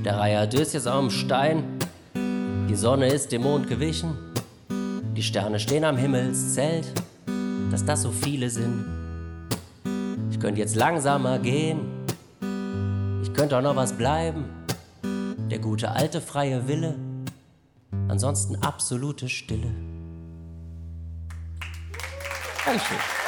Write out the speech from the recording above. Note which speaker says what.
Speaker 1: Der Reiher ist jetzt am Stein. Die Sonne ist dem Mond gewichen. Die Sterne stehen am Himmelszelt. Dass das so viele sind. Ich könnte jetzt langsamer gehen. Ich könnte auch noch was bleiben. Der gute alte freie Wille. Ansonsten absolute Stille. Dankeschön.